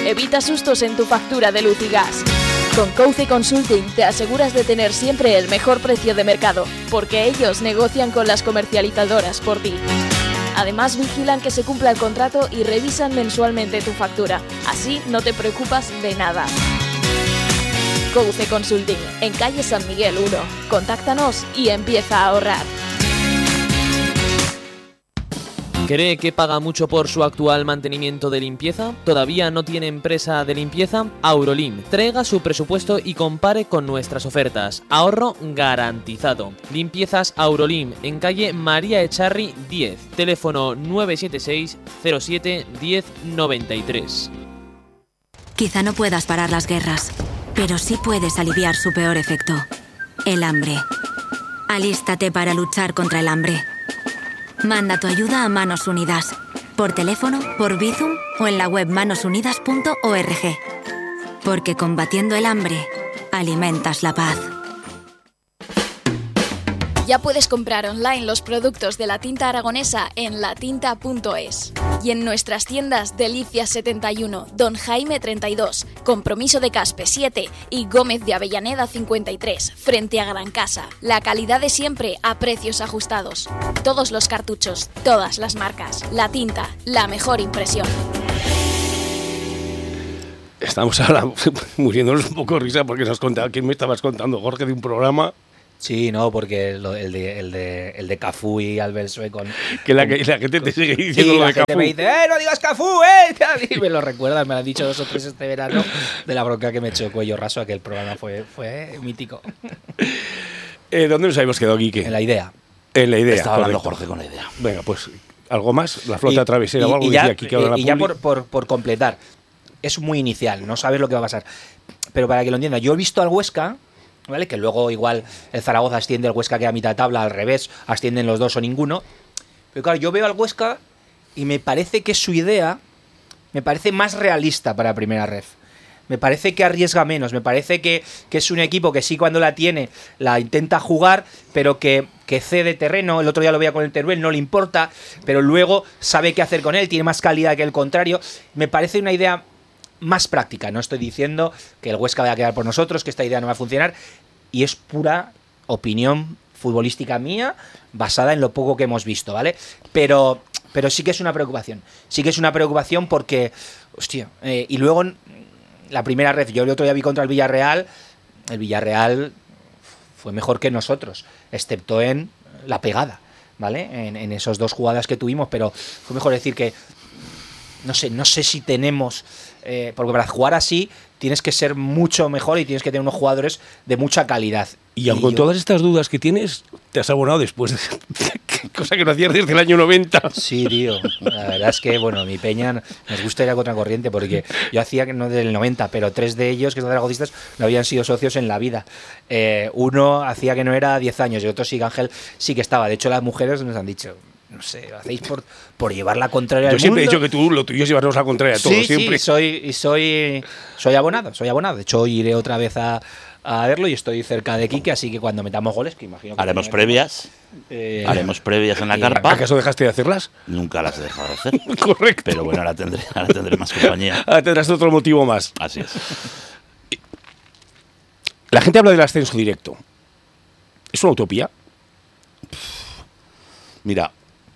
Evita sustos en tu factura de luz y gas. Con Couce Consulting te aseguras de tener siempre el mejor precio de mercado, porque ellos negocian con las comercializadoras por ti. Además, vigilan que se cumpla el contrato y revisan mensualmente tu factura. Así no te preocupas de nada. Couce Consulting, en calle San Miguel 1. Contáctanos y empieza a ahorrar. ¿Cree que paga mucho por su actual mantenimiento de limpieza? ¿Todavía no tiene empresa de limpieza? Aurolim. Traiga su presupuesto y compare con nuestras ofertas. Ahorro garantizado. Limpiezas Aurolim, en calle María Echarri 10. Teléfono 976 07 10 93. Quizá no puedas parar las guerras, pero sí puedes aliviar su peor efecto: el hambre. Alístate para luchar contra el hambre. Manda tu ayuda a Manos Unidas, por teléfono, por Bizum o en la web manosunidas.org. Porque combatiendo el hambre, alimentas la paz. Ya puedes comprar online los productos de la tinta aragonesa en latinta.es. Y en nuestras tiendas Delicias 71, Don Jaime 32, Compromiso de Caspe 7 y Gómez de Avellaneda 53, frente a Gran Casa. La calidad de siempre a precios ajustados. Todos los cartuchos, todas las marcas. La Tinta, la mejor impresión. Estamos ahora muriéndonos un poco de risa porque nos contaba, ¿quién me estabas contando, Jorge, de un programa? Sí, no, porque el de Cafú y Albert Sue con... Que la gente te sigue diciendo sí, lo la de gente Cafú. me dice, no digas Cafú, Y me lo recuerdan, me lo han dicho 2 o 3 este verano, de la bronca que me echó Cuello Raso, aquel programa fue mítico. ¿Dónde nos habíamos quedado, Quique? En la idea. En la idea, Estaba hablando correcto. Jorge con la idea. Venga, pues, ¿algo más? ¿La flota travesera o algo? Y ya por completar, es muy inicial, no sabes lo que va a pasar. Pero para que lo entienda, yo he visto al Huesca, ¿vale? Que luego igual el Zaragoza asciende, el Huesca queda a mitad de tabla, al revés, ascienden los dos o ninguno. Pero claro, yo veo al Huesca y me parece que su idea me parece más realista para Primera Ref. Me parece que arriesga menos, me parece que es un equipo que sí, cuando la tiene, la intenta jugar, pero que cede terreno. El otro día lo veía con el Teruel, no le importa, pero luego sabe qué hacer con él, tiene más calidad que el contrario. Me parece una idea más práctica. No estoy diciendo que el Huesca vaya a quedar por nosotros, que esta idea no va a funcionar, y es pura opinión futbolística mía, basada en lo poco que hemos visto, ¿vale? Pero sí que es una preocupación. Sí que es una preocupación porque, hostia, y luego la Primera Ref, yo el otro día vi contra el Villarreal fue mejor que nosotros, excepto en la pegada, ¿vale? En esas 2 jugadas que tuvimos, pero fue mejor decir que no sé si tenemos, porque para jugar así tienes que ser mucho mejor y tienes que tener unos jugadores de mucha calidad. Y aun con todas estas dudas que tienes, te has abonado después de cosa que no hacías desde el año 90. Sí, tío. La verdad es que, bueno, mi peña nos gusta ir a contracorriente, porque yo hacía, que no desde el 90, pero 3 de ellos, que son zaragocistas, no habían sido socios en la vida. Uno hacía que no era 10 años y otro sí, Ángel sí que estaba. De hecho, las mujeres nos han dicho, no sé, lo hacéis por llevar la contraria al mundo. Yo siempre he dicho que lo tuyo es llevarnos la contraria a todos, sí, siempre. Sí, soy abonado. De hecho, hoy iré otra vez a verlo y estoy cerca de Quique, así que cuando metamos goles, que imagino que Haremos previas en la carpa. ¿Acaso dejaste de hacerlas? Nunca las he dejado de hacer. Correcto. Pero bueno, ahora tendré más compañía. Ahora tendrás otro motivo más. Así es. La gente habla del ascenso directo. ¿Es una utopía? Mira,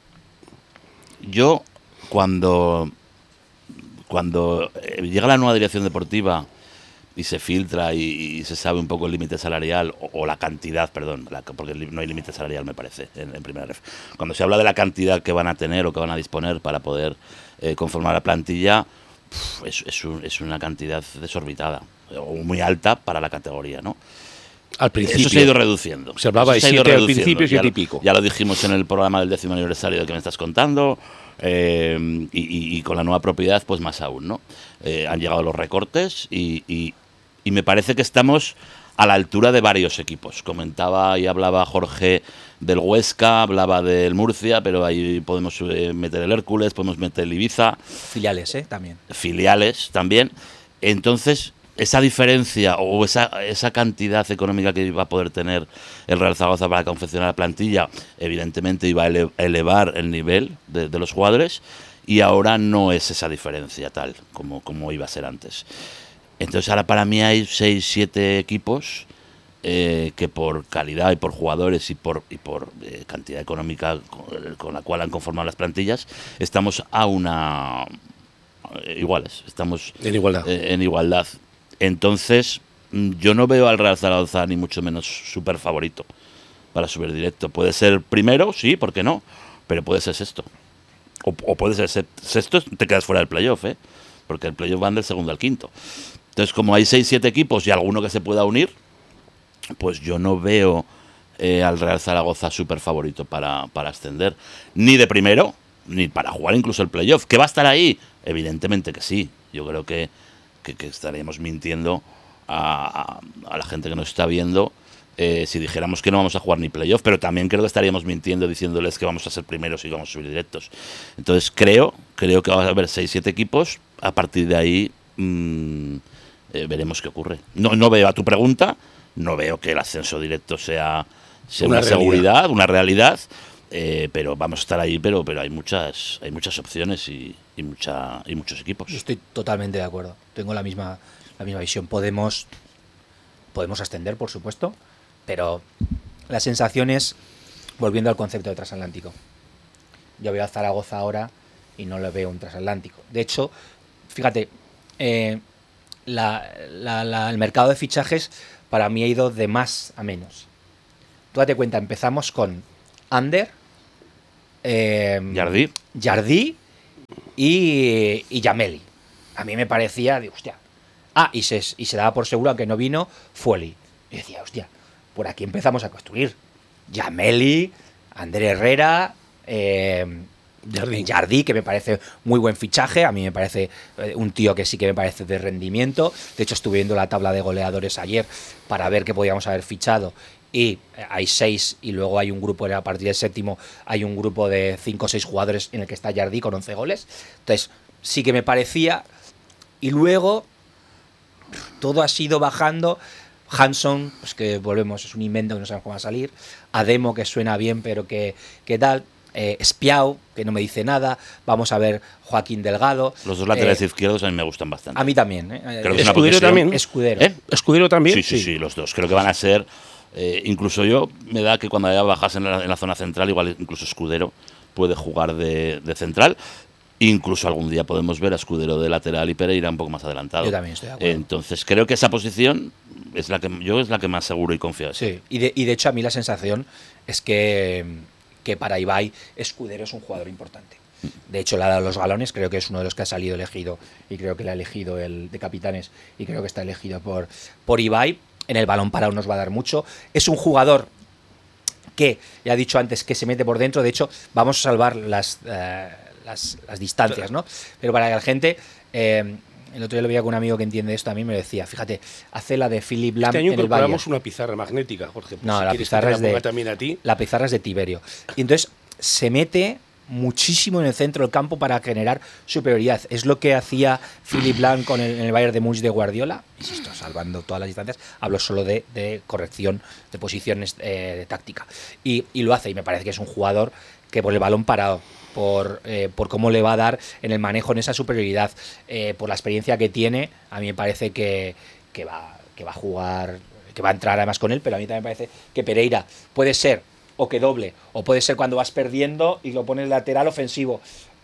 yo cuando llega la nueva dirección deportiva y se filtra y se sabe un poco el límite salarial, o la cantidad, perdón, porque no hay límite salarial, me parece, en Primera Ref. Cuando se habla de la cantidad que van a tener o que van a disponer para poder conformar la plantilla, es una cantidad desorbitada, o muy alta para la categoría, ¿no? Al principio. Eso se ha ido reduciendo. Se hablaba de 7 al principio, 7 y pico. Ya lo dijimos en el programa del 10º aniversario del que me estás contando, y con la nueva propiedad, pues más aún, ¿no? Han llegado los recortes y me parece que estamos a la altura de varios equipos. Comentaba y hablaba Jorge del Huesca, hablaba del Murcia, pero ahí podemos meter el Hércules, podemos meter el Ibiza. Filiales, también. Filiales también. Entonces, esa diferencia o esa cantidad económica que iba a poder tener el Real Zaragoza para confeccionar la plantilla, evidentemente iba a elevar el nivel de los jugadores. y ahora no es esa diferencia tal como iba a ser antes. Entonces ahora para mí hay 6-7 equipos que por calidad y por jugadores y por cantidad económica con la cual han conformado las plantillas, estamos iguales, estamos en igualdad. Entonces yo no veo al Real Zaragoza ni mucho menos súper favorito para subir directo. Puede ser primero, sí, ¿por qué no? Pero puede ser sexto. O puede ser sexto, te quedas fuera del playoff, porque el playoff van del segundo al quinto. Entonces, como hay 6-7 equipos y alguno que se pueda unir, pues yo no veo al Real Zaragoza súper favorito para ascender. Ni de primero, ni para jugar incluso el playoff. ¿Que va a estar ahí? Evidentemente que sí. Yo creo que estaríamos mintiendo a la gente que nos está viendo si dijéramos que no vamos a jugar ni playoff, pero también creo que estaríamos mintiendo diciéndoles que vamos a ser primeros y vamos a subir directos. Entonces creo que va a haber 6-7 equipos. A partir de ahí veremos qué ocurre. No veo, a tu pregunta, no veo que el ascenso directo sea una seguridad, una realidad, pero vamos a estar ahí, pero hay muchas opciones y muchos equipos. Yo estoy totalmente de acuerdo. Tengo la misma visión. Podemos ascender, por supuesto, pero la sensación es, volviendo al concepto de transatlántico, yo veo a Zaragoza ahora y no le veo un transatlántico. De hecho, fíjate, el mercado de fichajes para mí ha ido de más a menos. Tú date cuenta, empezamos con Ander, Jardí y Yameli. A mí me parecía, digo, hostia. Y se daba por seguro, aunque no vino, Fueli. Y decía, hostia, por aquí empezamos a construir. Yameli, Ander Herrera, Jardí, que me parece muy buen fichaje. A mí me parece un tío que sí que me parece de rendimiento. De hecho, estuve viendo la tabla de goleadores ayer para ver qué podíamos haber fichado. Y hay 6, y luego hay un grupo, a partir del 7º, hay un grupo de 5 o 6 jugadores en el que está Jardí con 11 goles. Entonces, sí que me parecía. Y luego todo ha sido bajando. Hanson, pues que volvemos, es un invento que no sabemos cómo va a salir. Ademo, que suena bien, pero que tal. Espiau, que no me dice nada. Vamos a ver Joaquín Delgado. Los dos laterales izquierdos a mí me gustan bastante. A mí también. Creo que Escudero también. Escudero también. Sí, los dos. Creo que van a ser. Incluso yo me da que cuando haya bajas en la zona central, igual incluso Escudero puede jugar de central. Incluso algún día podemos ver a Escudero de lateral y Pereira un poco más adelantado. Yo también estoy de acuerdo. Entonces creo que esa posición es la que más seguro y confío. Sí, y de hecho a mí la sensación es que para Ibai Escudero es un jugador importante. De hecho, le ha dado los galones, creo que es uno de los que ha salido elegido, y creo que le ha elegido el de capitanes, y creo que está elegido por Ibai. En el balón parado nos va a dar mucho. Es un jugador que, ya he dicho antes, que se mete por dentro. De hecho, vamos a salvar las distancias, ¿no? Pero para que la gente... el otro día lo veía con un amigo que entiende esto, a mí me lo decía, fíjate, hace la de Philip Lahm en el Bayern. incorporamos una pizarra magnética, Jorge. Pues no, si la pizarra es de Tiberio. Y entonces se mete muchísimo en el centro del campo para generar superioridad. Es lo que hacía Philip Lahm en el Bayern de Múnich de Guardiola. Insisto, salvando todas las distancias, hablo solo de corrección de posiciones de táctica. Y lo hace, y me parece que es un jugador que por el balón parado, por cómo le va a dar en el manejo, en esa superioridad, por la experiencia que tiene, a mí me parece que va a jugar, que va a entrar además con él. Pero a mí también me parece que Pereira puede ser o que doble, o puede ser cuando vas perdiendo y lo pones lateral ofensivo,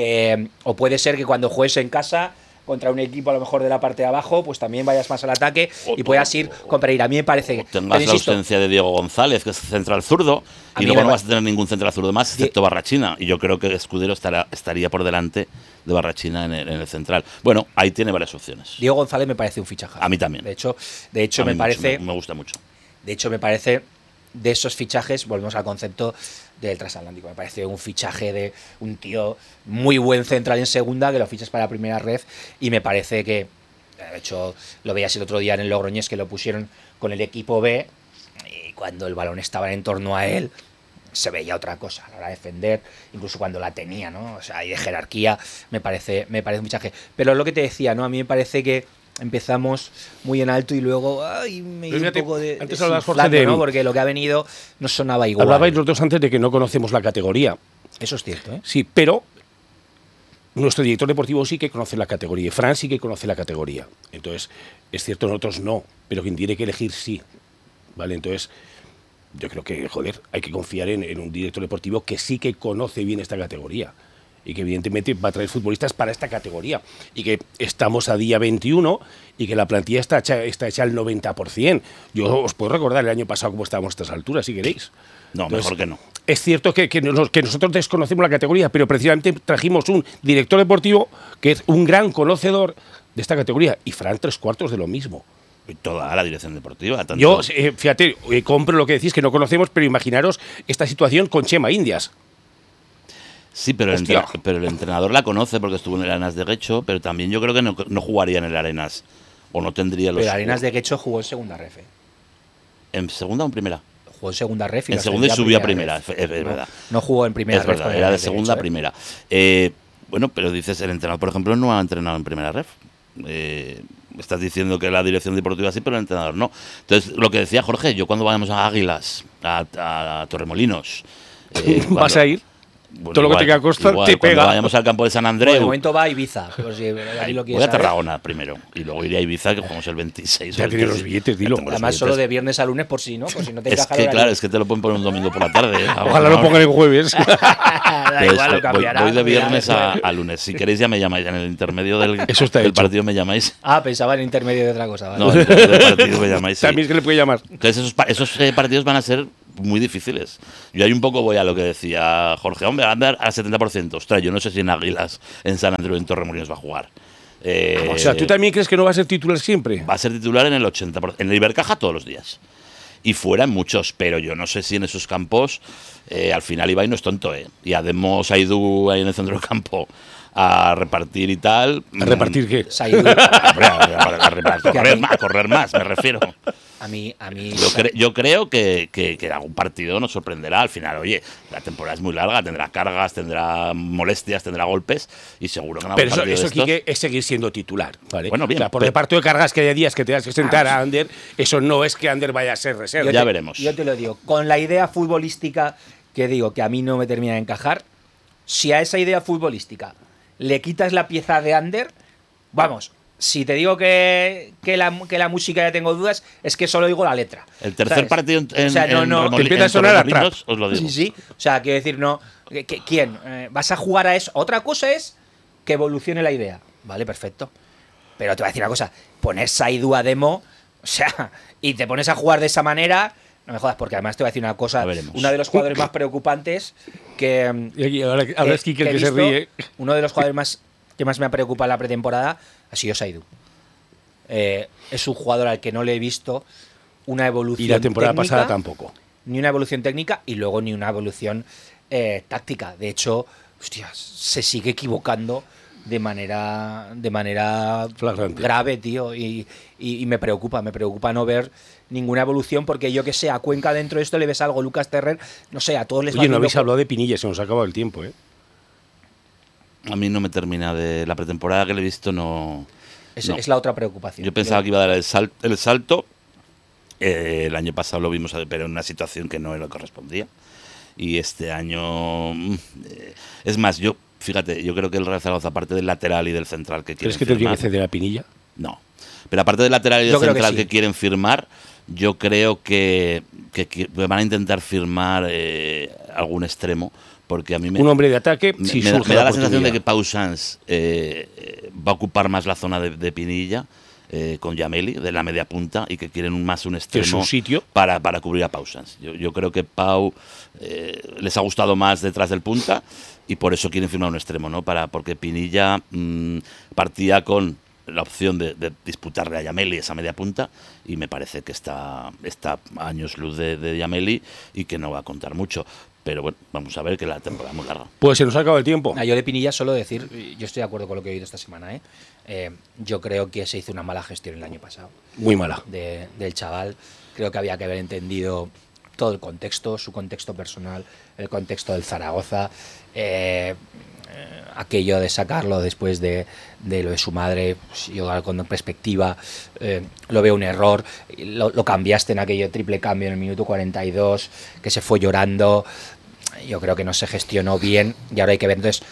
o puede ser que cuando juegues en casa contra un equipo a lo mejor de la parte de abajo, pues también vayas más al ataque y puedas ir con Pereira. A mí me parece que... Tengas la ausencia de Diego González, que es central zurdo, y luego no vas a tener ningún central zurdo más, excepto Barrachina. Y yo creo que Escudero estaría por delante de Barrachina en el central. Bueno, ahí tiene varias opciones. Diego González me parece un fichaje. A mí también. De hecho me parece... Me gusta mucho. De hecho, me parece... De esos fichajes, volvemos al concepto del transatlántico. Me parece un fichaje de un tío muy buen central en segunda, que lo fichas para la primera red, y me parece que, de hecho, lo veías el otro día en el Logroñés, que lo pusieron con el equipo B, y cuando el balón estaba en torno a él, se veía otra cosa a la hora de defender, incluso cuando la tenía, ¿no? O sea, y de jerarquía, me parece un fichaje. Pero lo que te decía, ¿no? A mí me parece que empezamos muy en alto y luego me dio un poco de... Antes hablabas, Jorge, ¿no? Porque lo que ha venido no sonaba igual. Hablabais los dos antes de que no conocemos la categoría. Eso es cierto, ¿eh? Sí, pero nuestro director deportivo sí que conoce la categoría, y Fran sí que conoce la categoría. Entonces, es cierto, nosotros no, pero quien tiene que elegir sí. ¿Vale? Entonces, yo creo que, joder, hay que confiar en un director deportivo que sí que conoce bien esta categoría y que evidentemente va a traer futbolistas para esta categoría y que estamos a día 21 y que la plantilla está hecha al 90%. Yo os puedo recordar el año pasado cómo estábamos a estas alturas, si queréis. No, Entonces, mejor que no. Es cierto que nosotros desconocemos la categoría, pero precisamente trajimos un director deportivo que es un gran conocedor de esta categoría y Fran 3/4 de lo mismo. Y toda la dirección deportiva. Tanto... Yo, fíjate, compro lo que decís, que no conocemos, pero imaginaros esta situación con Chema Indias. Sí, pero el entrenador la conoce porque estuvo en el Arenas de Guecho, pero también yo creo que no jugaría en el Arenas o no tendría los... Pero Arenas de Guecho jugó en segunda ref. ¿En segunda o en primera? Jugó en segunda ref. Y en segunda y subió a primera, es verdad. No jugó en primera ref. Es verdad, era de segunda a primera. Bueno, pero dices, el entrenador, por ejemplo, no ha entrenado en primera ref. Estás diciendo que la dirección deportiva sí, pero el entrenador no. Entonces, lo que decía Jorge, yo cuando vayamos a Águilas, a Torremolinos... ¿Vas a ir? Bueno, todo lo que te queda costa te pega. Cuando vayamos al campo de San Andreu. De momento va a Ibiza. Pues si voy a Tarragona primero y luego iré a Ibiza, que jugamos el 26. Ya tienes los billetes, dilo. Además, solo de viernes a lunes, por si no te encaja. Es que claro, es que te lo pueden poner un domingo por la tarde. Ojalá lo pongan el jueves. Voy de viernes a lunes. Si queréis ya me llamáis. En el intermedio del partido me llamáis. Ah, pensaba en el intermedio de otra cosa. ¿Vale? No, en el intermedio del partido me llamáis. Sí. También es que le puede llamar. Entonces esos partidos van a ser muy difíciles. Yo ahí un poco voy a lo que decía Jorge, hombre, a andar al 70%. Ostras, yo no sé si en Águilas, en San Andreu, en Torremolinos va a jugar. O sea, ¿tú también crees que no va a ser titular siempre? Va a ser titular en el 80%. En el Ibercaja todos los días. Y fuera en muchos, pero yo no sé si en esos campos al final Ibai no es tonto, y Ademos Aidú ahí en el centro del campo a repartir y tal. ¿A repartir qué? A correr más, me refiero. A mí yo creo que algún partido nos sorprenderá. Al final, oye, la temporada es muy larga, tendrá cargas, tendrá molestias, tendrá golpes y seguro que no. Pero eso Quique, es seguir siendo titular, ¿vale? Bueno, bien. O sea, por reparto de cargas que haya días que tengas que sentar a Ander, eso no es que Ander vaya a ser reserva. Ya veremos. Yo te lo digo, con la idea futbolística que digo que a mí no me termina de encajar, si a esa idea futbolística le quitas la pieza de Ander, vamos. Si te digo que la música ya tengo dudas, es que solo digo la letra. El tercer partido te empieza a sonar a trap. Os lo digo. Sí. O sea, quiero decir, no. ¿Quién? ¿Vas a jugar a eso? Otra cosa es que evolucione la idea. Vale, perfecto. Pero te voy a decir una cosa. Poner Saidu a demo, o sea, y te pones a jugar de esa manera, no me jodas, porque además te voy a decir una cosa. Uno de los jugadores más preocupantes que. Y ahora es Quique el que se ríe. Uno de los jugadores que más me ha preocupado en la pretemporada ha sido Saidu. Es un jugador al que no le he visto una evolución técnica. Y la temporada técnica, pasada tampoco. Ni una evolución técnica y luego ni una evolución táctica. De hecho, hostias, se sigue equivocando de manera flagrante, grave, tío. Y me preocupa no ver ninguna evolución, porque yo que sé, a Cuenca dentro de esto le ves algo, Lucas Terrer, no sé, a todos les va. Oye, no habéis hablado de Pinilla, se nos ha acabado el tiempo, ¿eh? A mí no me termina de la pretemporada que le he visto, no. Es la otra preocupación. Yo pensaba que iba a dar el salto. El año pasado lo vimos, pero en una situación que no era lo que correspondía. Y este año. Es más, fíjate, yo creo que el Real Zaragoza, aparte del lateral y del central que quieren ¿Crees que tendría que ceder a Pinilla? No. Pero aparte del lateral y del central que quieren firmar, yo creo que van a intentar firmar algún extremo. Porque a mí un hombre de ataque, me da la sensación de que Pau Sanz va a ocupar más la zona de Pinilla con Yameli, de la media punta, y que quieren un extremo sitio para cubrir a Pau Sanz. Yo creo que Pau les ha gustado más detrás del punta y por eso quieren firmar un extremo, ¿no? Porque Pinilla partía con la opción de disputarle a Yameli esa media punta y me parece que está a años luz de Yameli y que no va a contar mucho. Pero bueno, vamos a ver, que la temporada es muy larga. Pues se nos ha acabado el tiempo. Yo de Pinilla solo decir, yo estoy de acuerdo con lo que he oído esta semana, yo creo que se hizo una mala gestión el año pasado. Muy mala. Del chaval. Creo que había que haber entendido todo el contexto, su contexto personal, el contexto del Zaragoza, aquello de sacarlo después de lo de su madre, pues yo con perspectiva lo veo un error. Lo cambiaste en aquello triple cambio en el minuto 42, que se fue llorando. Yo creo que no se gestionó bien y ahora hay que ver. Entonces,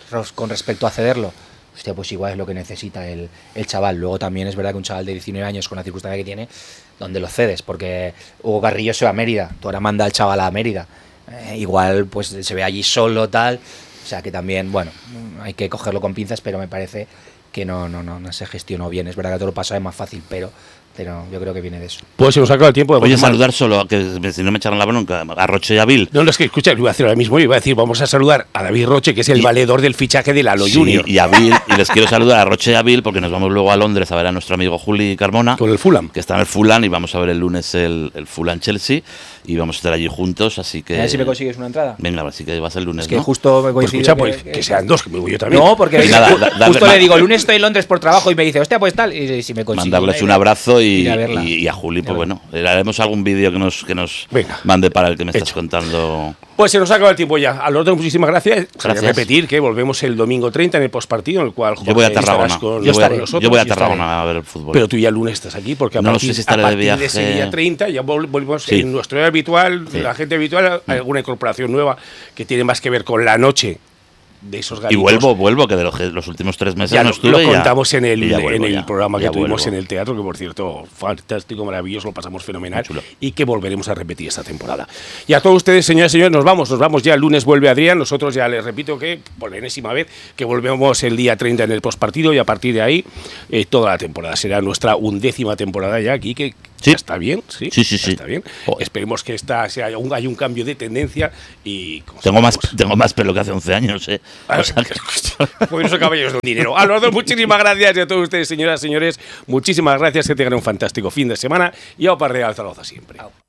con respecto a cederlo, hostia, pues igual es lo que necesita el chaval. Luego también es verdad que un chaval de 19 años con la circunstancia que tiene, ¿dónde lo cedes? Porque Hugo Carrillo se va a Mérida, tú ahora manda al chaval a Mérida. Igual pues se ve allí solo, tal. O sea que también, bueno, hay que cogerlo con pinzas, pero me parece que no se gestionó bien. Es verdad que todo lo pasado es más fácil, pero yo creo que viene de eso. Pues se nos acaba el tiempo. Oye, saludar solo, que si no me echaron la bronca, a Roche y a Bill. No, es que escucha, lo iba a hacer ahora mismo. Yo iba a decir, vamos a saludar a David Roche, que es el valedor del fichaje de Lalo Junior. Y a Bill, y les quiero saludar a Roche y a Bill, porque nos vamos luego a Londres a ver a nuestro amigo Juli Carmona. Con el Fulham. Que está en el Fulham, y vamos a ver el lunes el Fulham-Chelsea, y vamos a estar allí juntos, así que... A ver si me consigues una entrada. Venga, así que vas el lunes, es que ¿no? justo me Pues coincide escucha, que sean dos, que me voy yo también. No, porque nada, justo le digo, lunes estoy en Londres por trabajo, y me dice, hostia, pues tal, y si me consigues... Mandarles un abrazo y a a Juli, pues bueno, le haremos algún vídeo que nos Venga. mande para el que me estás contando. Pues se nos acaba el tiempo ya. A los dos, muchísimas gracias. Gracias. Repetir que volvemos el domingo 30 en el postpartido, en el cual Yo voy a Jorge, Tarragona. estarás con Yo nosotros voy a y estaré. Tarragona a ver el fútbol. Pero tú ya el lunes estás aquí, porque a No partir, sé si estaré a de partir viaje. de ese día 30 ya volvemos Sí. en nuestro día habitual, Sí. la gente habitual, hay alguna incorporación nueva que tiene más que ver con la noche de esos Y galitos. vuelvo, que de los últimos 3 meses Ya no lo estuve. contamos en el, y ya vuelvo, en el ya. programa que Ya tuvimos vuelvo. en el teatro, que por cierto, fantástico, maravilloso, lo pasamos fenomenal, Muy chulo. y que volveremos a repetir esta temporada. Y a todos ustedes, señoras y señores, nos vamos ya. El lunes vuelve Adrián, nosotros ya les repito que, por la enésima vez, que volvemos el día 30 en el postpartido, y a partir de ahí, toda la temporada. Será nuestra 11ª temporada ya aquí, que Sí. ya está bien, sí, Sí. ya está bien. Joder. Esperemos que hay un cambio de tendencia y... Tengo más pelo que hace 11 años, ¿eh? O sea que- Pues esos caballos de un dinero. A los dos, muchísimas gracias, y a todos ustedes, señoras y señores, muchísimas gracias, que tengan un fantástico fin de semana, y a Opa Real Zaragoza siempre.